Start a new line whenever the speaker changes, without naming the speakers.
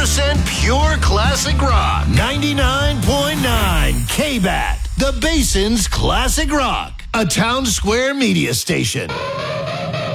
100% pure classic rock. 99.9 K-Bat, the Basin's Classic Rock, a Town Square media station.